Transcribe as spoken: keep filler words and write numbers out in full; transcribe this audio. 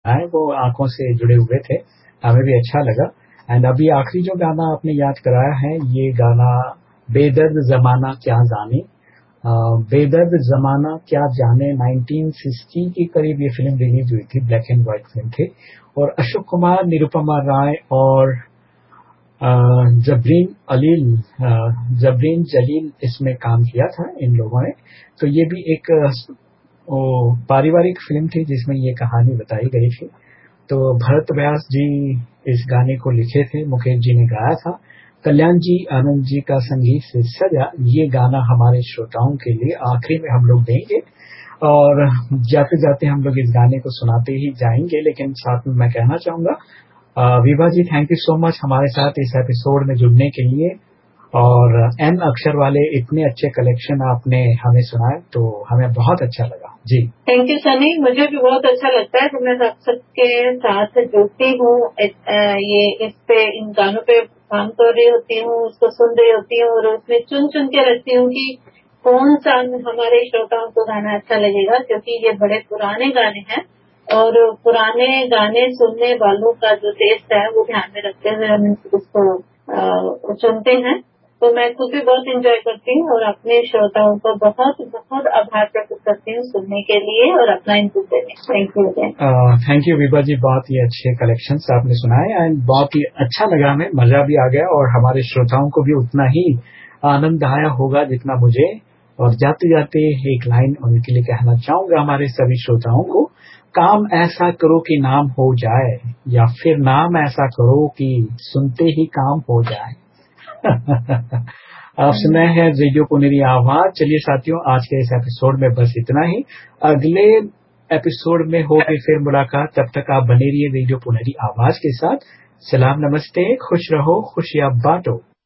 आए वो आंखों से जुड़े हुए थे, हमें भी अच्छा लगा। एंड अभी आखिरी जो गाना आपने याद कराया है, ये गाना बेदर्द जमाना क्या जाने, बेदर्द जमाना क्या जाने नाइनटीन सिक्सटी के करीब ये फिल्म रिलीज हुई थी, ब्लैक एंड व्हाइट फिल्म थी। और अशोक कुमार, निरुपमा राय और जबरीन अलील जबरीन जलील इसमें काम किया था इन लोगों ने। तो ये भी एक पारिवारिक फिल्म थी जिसमें ये कहानी बताई गई थी। तो भरत व्यास जी इस गाने को लिखे थे, मुकेश जी ने गाया था, कल्याण जी आनंद जी का संगीत से सजा ये गाना हमारे श्रोताओं के लिए आखिरी में हम लोग देंगे। और जाते जाते हम लोग इस गाने को सुनाते ही जाएंगे, लेकिन साथ में मैं कहना चाहूंगा विभा जी, थैंक यू सो मच हमारे साथ इस एपिसोड में जुड़ने के लिए। और एन अक्षर वाले इतने अच्छे कलेक्शन आपने हमें सुनाए, तो हमें बहुत अच्छा लगा जी। थैंक यू सनी, मुझे भी बहुत अच्छा लगता है कि मैं आप सबके साथ जुड़ती हूँ, ये इस पे इन गानों पे काम कर रही होती हूँ, उसको सुन रही होती हूँ और उसमें चुन चुन के रखती हूँ कि कौन सा हमारे श्रोताओं को गाना अच्छा लगेगा, क्योंकि ये बड़े पुराने गाने हैं और पुराने गाने सुनने वालों का जो टेस्ट है वो ध्यान में रखते हुए हम उसको चुनते हैं। तो मैं खुद भी बहुत एंजॉय करती हूँ और अपने श्रोताओं को बहुत बहुत आभार प्रकट करती हूँ सुनने के लिए और अपना इनपुट देने। Thank you again. Thank you Vibha जी, बहुत ही अच्छे कलेक्शंस आपने सुनाए एंड बहुत ही अच्छा लगा, हमें मजा भी आ गया और हमारे श्रोताओं को भी उतना ही आनंद आया होगा जितना मुझे। और जाते जाते एक लाइन उनके लिए कहना चाहूंगा हमारे सभी श्रोताओं को, काम ऐसा करो कि नाम हो जाए, या फिर नाम ऐसा करो कि सुनते ही काम हो जाए। आप सुना है रेडियो पुनेरी आवाज। चलिए साथियों, आज के इस एपिसोड में बस इतना ही। अगले एपिसोड में होगी फिर मुलाकात, तब तक आप बने रहिए रेडियो पुनेरी आवाज के साथ। सलाम, नमस्ते, खुश रहो, खुशियां बांटो।